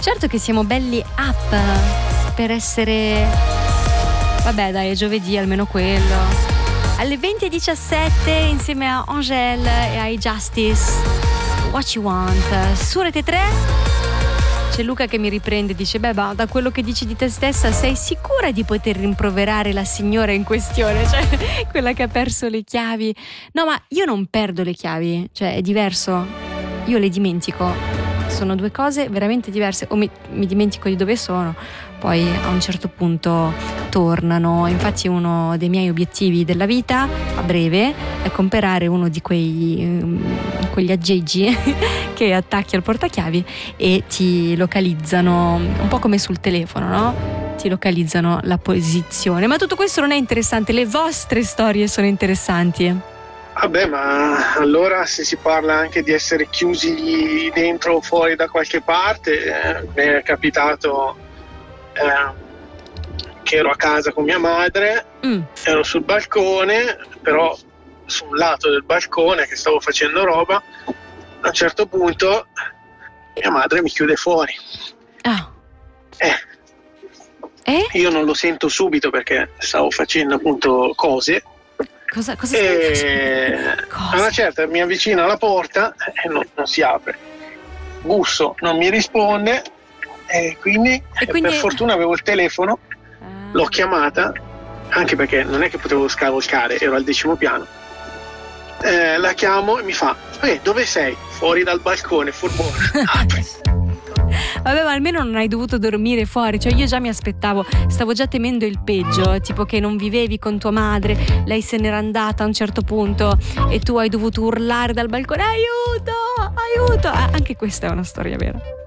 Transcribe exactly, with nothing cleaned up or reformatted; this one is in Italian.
Certo che siamo belli up per essere... Vabbè dai, è giovedì, almeno quello. Alle venti e diciassette insieme a Angèle e ai Justice, What You Want. Su Rete tre c'è Luca che mi riprende e dice: beh, ma da quello che dici di te stessa sei sicura di poter rimproverare la signora in questione, cioè quella che ha perso le chiavi? No, ma io non perdo le chiavi, cioè è diverso, io le dimentico, sono due cose veramente diverse. O mi, mi dimentico di dove sono, poi a un certo punto tornano. Infatti uno dei miei obiettivi della vita a breve è comprare uno di quei um, quegli aggeggi che attacchi al portachiavi e ti localizzano, un po' come sul telefono, no? Ti localizzano la posizione. Ma tutto questo non è interessante, le vostre storie sono interessanti. Vabbè, ma allora se si parla anche di essere chiusi dentro o fuori da qualche parte, eh, mi è capitato eh, che ero a casa con mia madre, mm. ero sul balcone, però su un lato del balcone che stavo facendo roba, a un certo punto mia madre mi chiude fuori. Oh. Eh. Eh? Io non lo sento subito perché stavo facendo appunto cose. Cosa, cosa stai facendo? Cosa? A una certa mi avvicino alla porta e non, non si apre. Busso, non mi risponde e quindi, e quindi... per fortuna avevo il telefono, ah. l'ho chiamata, anche perché non è che potevo scavalcare, ero al decimo piano. Eh, la chiamo e mi fa: eh, dove sei? Fuori dal balcone, furbone. Apri. Vabbè, ma almeno non hai dovuto dormire fuori. Cioè io già mi aspettavo, stavo già temendo il peggio, tipo che non vivevi con tua madre, lei se n'era andata a un certo punto e tu hai dovuto urlare dal balcone: aiuto, aiuto. Ah, anche questa è una storia vera.